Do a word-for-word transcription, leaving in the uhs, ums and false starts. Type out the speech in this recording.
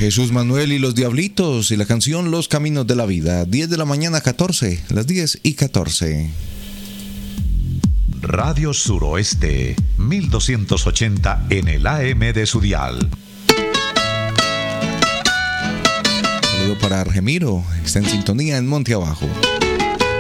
Jesús Manuel y los Diablitos y la canción Los Caminos de la Vida. diez de la mañana, catorce, las diez y catorce. Radio Suroeste, mil doscientos ochenta en el A M de su dial. Saludo para Argemiro, está en sintonía en Monte Abajo.